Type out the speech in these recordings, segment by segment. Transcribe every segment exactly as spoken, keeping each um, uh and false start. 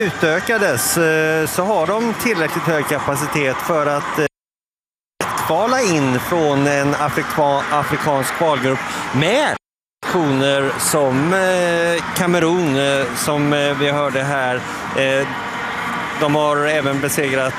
utökades så har de tillräckligt hög kapacitet för att kvala in från en afrika, afrikansk kvalgrupp med nationer som Kamerun, som vi hörde här. De har även besegrat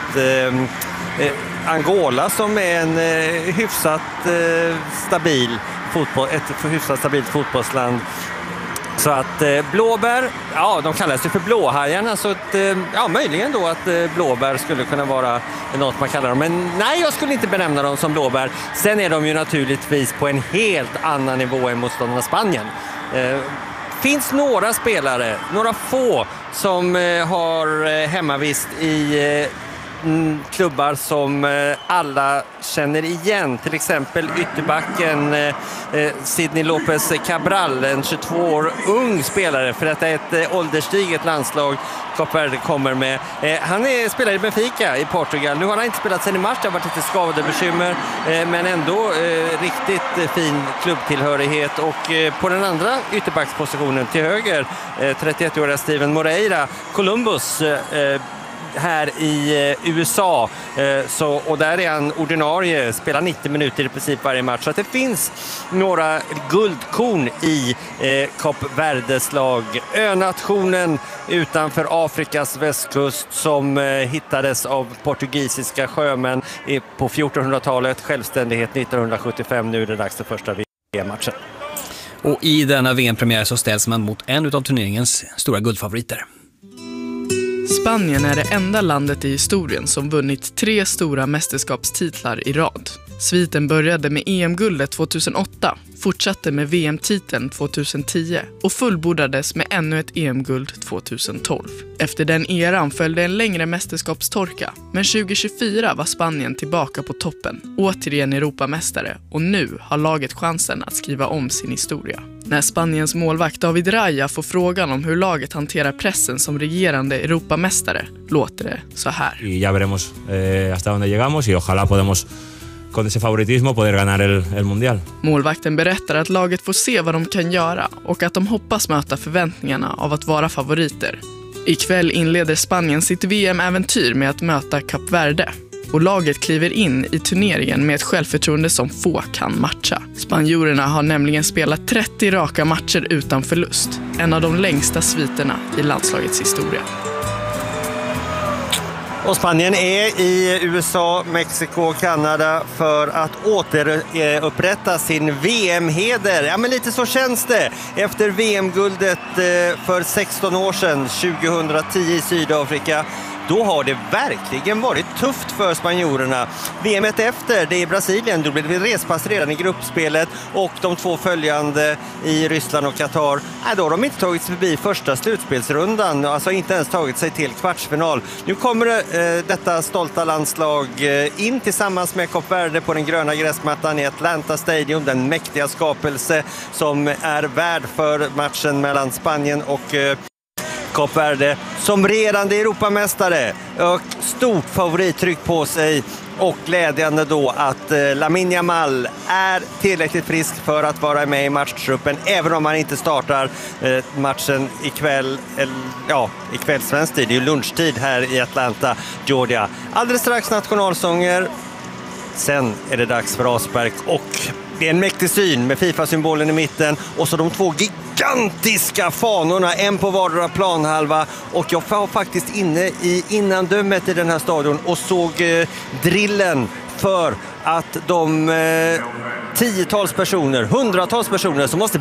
Angola som är en hyfsat stabil fotboll, ett hyfsat stabilt fotbollsland. Så att eh, blåbär, ja de kallas ju för blåhajarna, så att, eh, ja möjligen då att eh, blåbär skulle kunna vara något man kallar dem. Men nej, jag skulle inte benämna dem som blåbär. Sen är de ju naturligtvis på en helt annan nivå än motståndarna Spanien. Eh, finns några spelare, några få som eh, har eh, hemmavist i eh, klubbar som alla känner igen, till exempel ytterbacken eh, Sidney Lopez Cabral, en tjugotvå år ung spelare, för att det är ett eh, ålderstiget landslag Kap Verde kommer med. Eh, han är spelare i Benfica i Portugal. Nu har han inte spelat sen i mars, det har varit lite skadebekymmer, eh, men ändå eh, riktigt eh, fin klubbtillhörighet. Och eh, på den andra ytterbackspositionen till höger, eh, trettioett-åriga Steven Moreira, Columbus eh, här i U S A, så, och där är han ordinarie, spelar nittio minuter i princip varje match, så att det finns några guldkorn i eh, Kap Verdes lag. Önationen utanför Afrikas västkust som eh, hittades av portugisiska sjömän på fjortonhundratalet, självständighet nittonhundrasjuttiofem. Nu är det dags för första V M-matchen. Och i denna V M-premiär så ställs man mot en av turneringens stora guldfavoriter. Spanien är det enda landet i historien som vunnit tre stora mästerskapstitlar i rad. Sviten började med E M-guldet tjugohundraåtta, fortsatte med V M-titeln tjugohundratio och fullbordades med ännu ett E M-guld tjugotolv. Efter den eran följde en längre mästerskapstorka, men tjugohundratjugofyra var Spanien tillbaka på toppen, återigen Europamästare, och nu har laget chansen att skriva om sin historia. När Spaniens målvakt David Raya får frågan om hur laget hanterar pressen som regerande Europamästare, låter det så här. Y ya veremos eh, hasta dónde llegamos y ojalá podemos con ese favoritismo poder ganar el, el mundial. Målvakten berättar att laget får se vad de kan göra och att de hoppas möta förväntningarna av att vara favoriter. Ikväll inleder Spanien sitt V M-äventyr med att möta Kap Verde. Och laget kliver in i turneringen med ett självförtroende som få kan matcha. Spanjorerna har nämligen spelat trettio raka matcher utan förlust. En av de längsta sviterna i landslagets historia. Och Spanien är i U S A, Mexiko och Kanada för att återupprätta sin V M-heder. Ja, men lite så känns det efter V M-guldet för sexton år sedan, tjugohundratio i Sydafrika. Då har det verkligen varit tufft för spanjorerna. V M-et efter, det är i Brasilien, då blev det respass redan i gruppspelet, och de två följande i Ryssland och Qatar, äh, då har de inte tagit sig förbi första slutspelsrundan, alltså inte ens tagit sig till kvartsfinal. Nu kommer eh, detta stolta landslag eh, in tillsammans med Kap Verde på den gröna gräsmattan i Atlanta Stadium, den mäktiga skapelse som är värd för matchen mellan Spanien och eh, Kap Verde som redan Europamästare, och stort favorittryck på sig, och glädjande då att eh, Lamine Yamal är tillräckligt frisk för att vara med i matchtruppen, även om han inte startar eh, matchen ikväll, eller, ja, ikväll svensk tid, det är ju lunchtid här i Atlanta, Georgia. Alldeles strax nationalsånger, sen är det dags för avspark, och det är en mäktig syn med FIFA-symbolen i mitten och så de två gigantiska fanorna, en på vardera planhalva, och jag var faktiskt inne i innandömet i den här stadion och såg eh, drillen för att de eh, tiotals personer, hundratals personer som måste